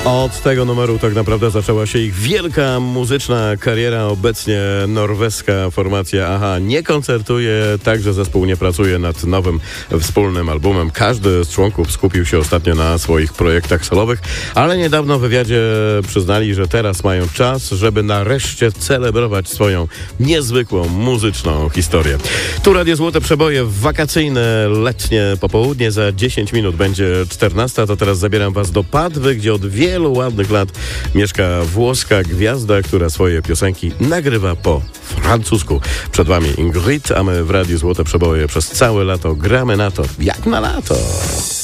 Od tego numeru tak naprawdę zaczęła się ich wielka muzyczna kariera. Obecnie norweska formacja AHA nie koncertuje, także zespół nie pracuje nad nowym wspólnym albumem. Każdy z członków skupił się ostatnio na swoich projektach solowych, ale niedawno w wywiadzie przyznali, że teraz mają czas, żeby nareszcie celebrować swoją niezwykłą muzyczną historię. Tu Radio Złote Przeboje w wakacyjne, letnie popołudnie. Za 10 minut będzie 14. To teraz zabieram was do Padwy, gdzie od wielu ładnych lat mieszka włoska gwiazda, która swoje piosenki nagrywa po francusku. Przed wami Ingrid, a my w Radiu Złote Przeboje przez całe lato gramy na to, jak na lato.